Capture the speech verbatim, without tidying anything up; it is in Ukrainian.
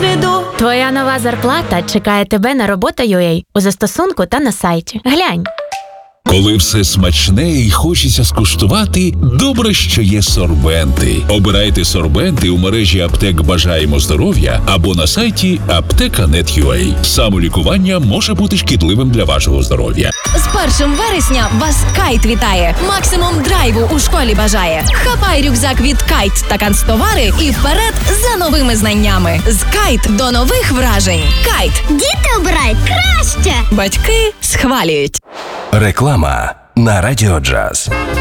досвіду. Твоя нова зарплата чекає тебе на робота точка ю а у застосунку та на сайті. Глянь. Коли все смачне і хочеться скуштувати, добре, що є сорбенти. Обирайте сорбенти у мережі аптек «Бажаємо здоров'я» або на сайті аптека крапка нет крапка ю а. Самолікування може бути шкідливим для вашого здоров'я. З першим вересня вас Кайт вітає. Максимум драйву у школі бажає. Хапай рюкзак від Кайт та канцтовари і вперед за новими знаннями. З Кайт до нових вражень. Кайт. Діти обирають краще. Батьки схвалюють. Реклама на Радіо Джаз.